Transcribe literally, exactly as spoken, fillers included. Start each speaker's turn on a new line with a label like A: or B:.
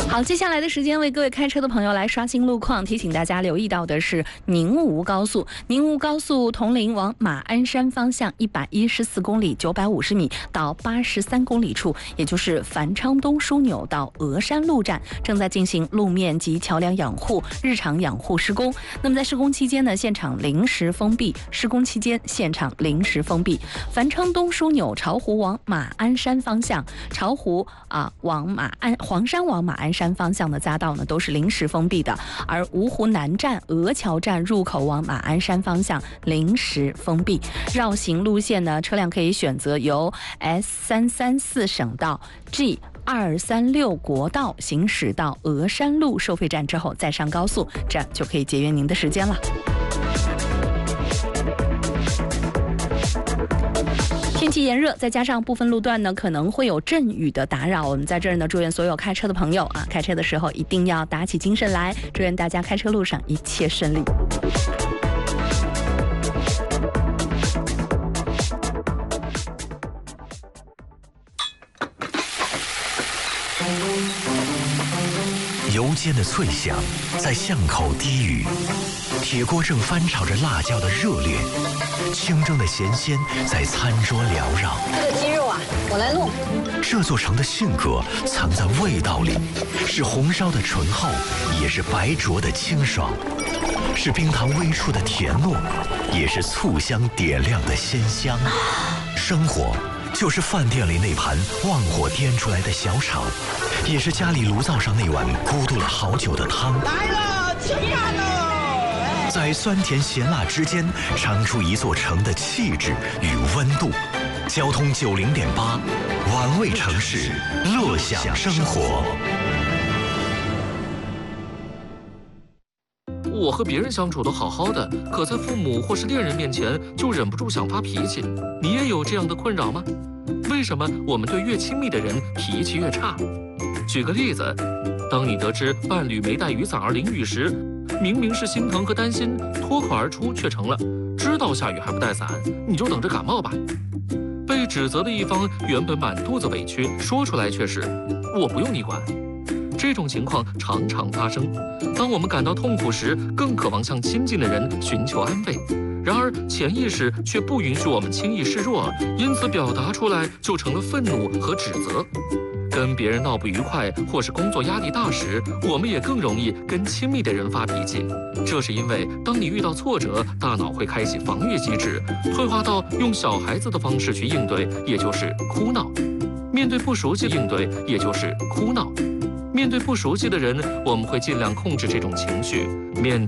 A: 好，接下来的时间为各位开车的朋友来刷新路况，提醒大家留意到的是宁吴高速，宁吴高速铜陵往马鞍山方向一百一十四公里九百五十米到八十三公里处，也就是繁昌东枢纽到峨山路站，正在进行路面及桥梁养护、日常养护施工。那么在施工期间呢，现场临时封闭。施工期间，现场临时封闭。繁昌东枢纽巢湖往马鞍山方向，巢湖啊往马鞍黄山往马鞍山方向的匝道呢都是临时封闭的，而芜湖南站、鹅桥站入口往马鞍山方向临时封闭。绕行路线呢，车辆可以选择由 S 三三四省道 G二三六国道行驶到峨山路收费站之后再上高速，这样就可以节约您的时间了。天气炎热，再加上部分路段呢可能会有阵雨的打扰，我们在这儿呢祝愿所有开车的朋友啊，开车的时候一定要打起精神来，祝愿大家开车路上一切顺利。
B: 油煎的脆响在巷口低语，铁锅正翻炒着辣椒的热烈，清蒸的咸鲜在餐桌缭绕。
C: 这个鸡肉啊，我来弄。
B: 这座城的性格藏在味道里，是红烧的醇厚，也是白灼的清爽，是冰糖微出的甜糯，也是醋香点亮的鲜香。生活就是饭店里那盘旺火颠出来的小炒，也是家里炉灶上那碗咕嘟了好久的汤。
D: 来了，吃饭喽！
B: 在酸甜咸辣之间，尝出一座城的气质与温度。交通九零点八，玩味城市，乐享生活。
E: 我和别人相处都好好的，可在父母或是恋人面前就忍不住想发脾气。你也有这样的困扰吗？为什么我们对越亲密的人脾气越差？举个例子，当你得知伴侣没带雨伞而淋雨时，明明是心疼和担心，脱口而出却成了知道下雨还不带伞，你就等着感冒吧。被指责的一方原本满肚子委屈，说出来却是我不用你管。这种情况常常发生。当我们感到痛苦时，更渴望向亲近的人寻求安慰，然而潜意识却不允许我们轻易示弱，因此表达出来就成了愤怒和指责。跟别人闹不愉快或是工作压力大时，我们也更容易跟亲密的人发脾气。这是因为当你遇到挫折，大脑会开启防御机制，退化到用小孩子的方式去应对，也就是哭闹。面对不熟悉应对，也就是哭闹。面对不熟悉的人，我们会尽量控制这种情绪。面对